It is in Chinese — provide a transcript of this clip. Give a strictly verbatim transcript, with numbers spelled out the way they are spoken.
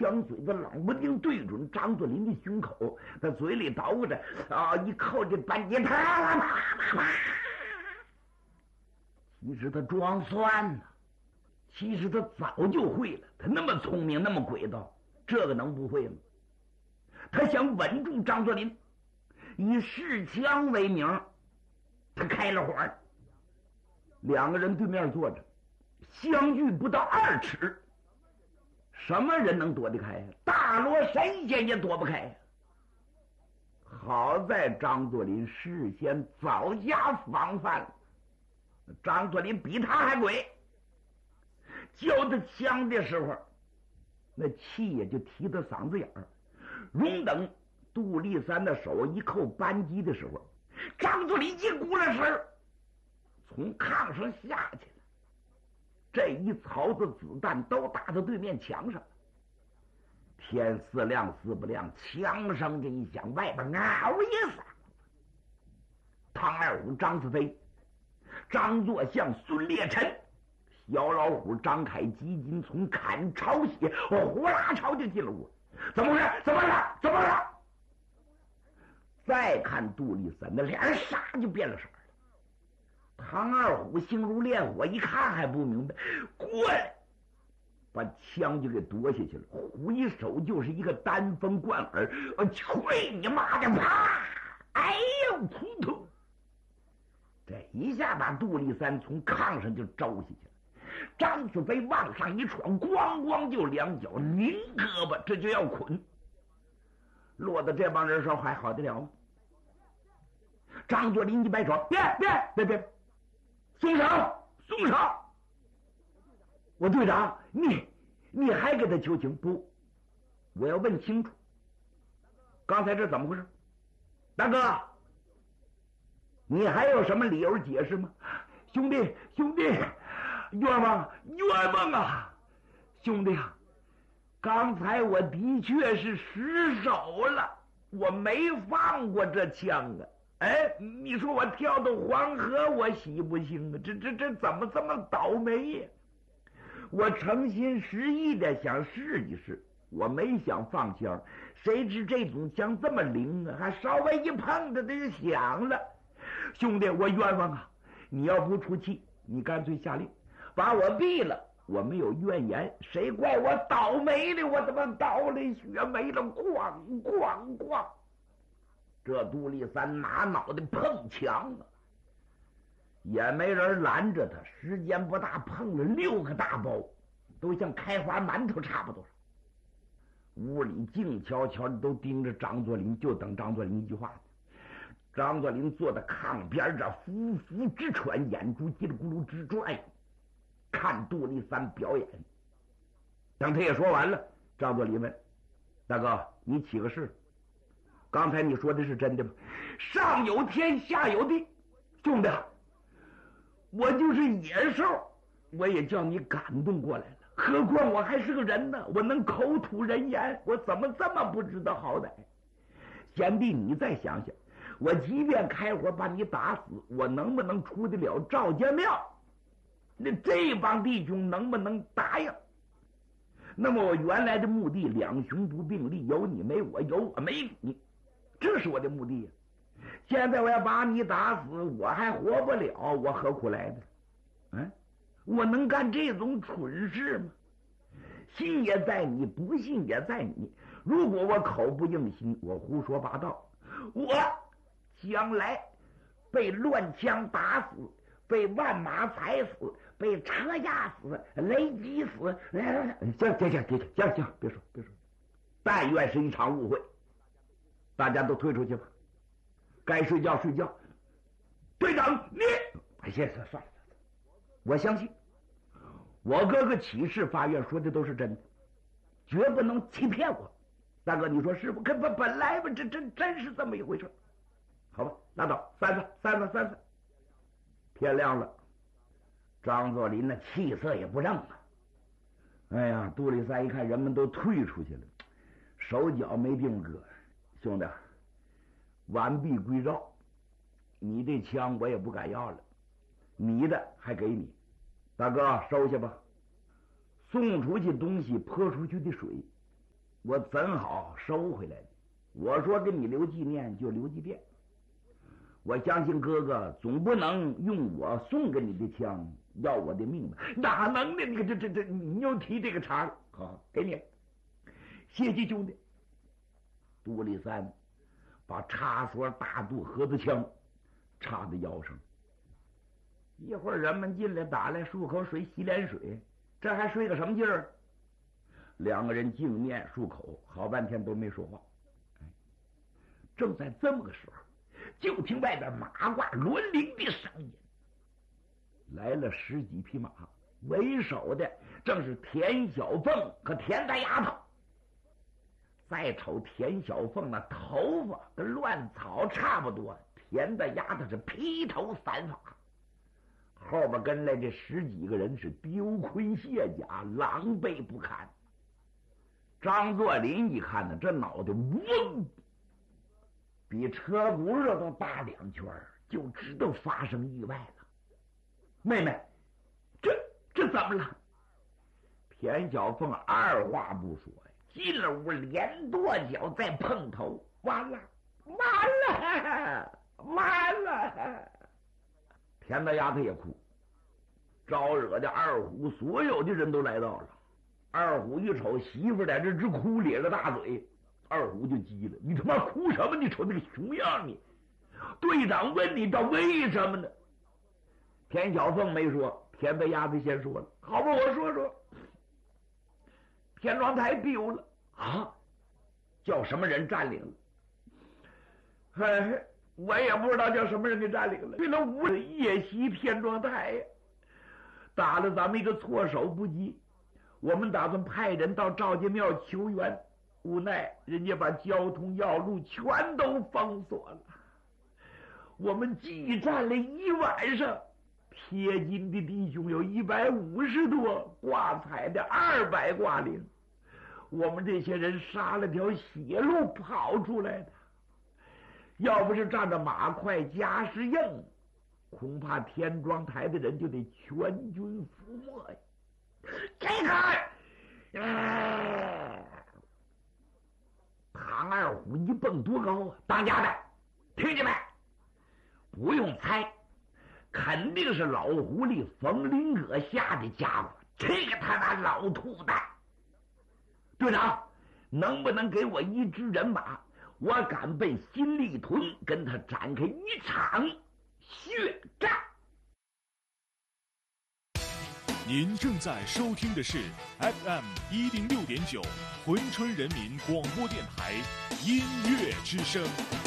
枪嘴子冷不丁对准张作霖的胸口，他嘴里叨着啊，一扣这扳机，啪啪啪啪。其实他装蒜呢，其实他早就会了，他那么聪明，那么轨道，这个能不会吗？他想稳住张作霖，以试枪为名，他开了火。两个人对面坐着，相距不到二尺，什么人能躲得开呀？大罗神仙也躲不开呀！好在张作霖事先早下防范，张作霖比他还鬼，交他枪的时候，那气也就提到嗓子眼儿。容等杜立三的手一扣扳机的时候，张作霖一鼓了神儿，从炕上下去了。这一槽子子弹都打到对面墙上了。天似亮似不亮，枪声这一响，外边嗷一嗓子。唐二虎、张子飞、张作相、孙烈臣、小老虎张凯、吉金从砍朝血，呼啦朝就进了屋。怎么回事？怎么回事？怎么回事？再看杜立三的脸唰就变了色了。唐二虎心如烈火，一看还不明白，过来把枪就给夺下去了，回手就是一个单锋贯耳，我去你妈的！啪！哎呦，扑通！这一下把杜立三从炕上就招下去了。张子飞往上一闯，咣咣就两脚拧胳膊，这就要捆。落到这帮人手还好得了吗？张作霖一摆手，别别别别，松手松手！我队长，你你还给他求情？不，我要问清楚，刚才这怎么回事？大哥，你还有什么理由解释吗？兄弟兄弟，冤枉冤枉啊！兄弟啊，刚才我的确是失手了，我没放过这枪啊！哎，你说我跳到黄河我喜不行啊？这这这怎么这么倒霉呀？我诚心实意的想试一试，我没想放枪，谁知这种枪这么灵啊，还稍微一碰它就响了。兄弟，我冤枉啊！你要不出气，你干脆下令把我毙了，我没有怨言，谁怪我倒霉的？我他妈倒了血没了，咣咣咣！这杜立三拿脑袋碰墙啊，也没人拦着他，时间不大，碰了六个大包，都像开花馒头差不多。屋里静悄悄的，都盯着张作霖，就等张作霖一句话。张作霖坐在炕边，这呼呼直喘，眼珠叽里咕噜直转，看杜立三表演。等他也说完了，张作霖问：“大哥，你起个誓，刚才你说的是真的吗？”上有天，下有地，兄弟，我就是野兽，我也叫你感动过来了，何况我还是个人呢？我能口吐人言，我怎么这么不知道好歹？贤弟，你再想想，我即便开火把你打死，我能不能出得了赵家庙？那这帮弟兄能不能答应？那么我原来的目的，两雄不并立，有你没我，有我没你，这是我的目的呀。现在我要把你打死，我还活不了，我何苦来的？嗯，我能干这种蠢事吗？信也在你，不信也在你。如果我口不应心，我胡说八道，我将来被乱枪打死，被万马踩死，被车压死，雷击死。行行行行行行，别说别说，但愿是一场误会，大家都退出去吧，该睡觉睡觉。队长，你哎呀，算了算了，我相信我哥哥起誓法院说的都是真的，绝不能欺骗我。大哥，你说是不？可本本来吧，这真真是这么一回事。好吧，拉倒，散散散散散散。天亮了，张作霖那气色也不正啊。哎呀，杜立三一看人们都退出去了，手脚没病搁，兄弟，完璧归赵，你这枪我也不敢要了，你的还给你，大哥收下吧。送出去东西，泼出去的水， 我怎好收回来的？我说给你留纪念就留纪念。我相信哥哥总不能用我送给你的枪要我的命吧？哪能呢？你这这这，你又提这个茬，好，给你，谢谢兄弟。杜立三把插锁大肚盒子枪插在腰上，一会儿人们进来打来漱口水洗脸水，这还睡个什么劲儿？两个人镜面漱口，好半天都没说话。正在这么个时候，就听外边马褂轮铃的声音，来了十几匹马，为首的正是田小凤和田大丫头。再瞅田小凤那头发跟乱草差不多，田大丫头是披头散发，后边跟来这十几个人是丢盔卸甲，狼狈不堪。张作霖一看呢，这脑袋嗡，比车轱辘都大两圈，就知道发生意外了。妹妹，这这怎么了？田小凤二话不说，进了屋，连跺脚再碰头，完了，完了，完了！田大丫头也哭，招惹的二虎所有的人都来到了。二虎一瞅媳妇在这直哭，咧着大嘴，二虎就急了：“你他妈哭什么？你瞅那个熊样你！队长问你到为什么呢？”田小凤没说，田大丫头先说了：“好吧，我说说。田庄台丢了啊，叫什么人占领了？哎，我也不知道叫什么人给占领了。为了无夜袭田庄台呀，打了咱们一个措手不及。我们打算派人到赵家庙求援，无奈人家把交通要路全都封锁了。我们激战了一晚上，贴金的弟兄有一百五十多，挂彩的二百挂零。我们这些人杀了条血路跑出来的，要不是仗着马快家势硬，恐怕天庄台的人就得全军覆没呀。这个，呃、唐二虎一蹦多高啊！当家的，听见没？不用猜，肯定是老狐狸冯林阁下的家伙。这个他妈老兔蛋！队长，能不能给我一支人马？我敢奔新立屯，跟他展开一场血战。 您正在收听的是 F M 一零六点九，珲春人民广播电台音乐之声。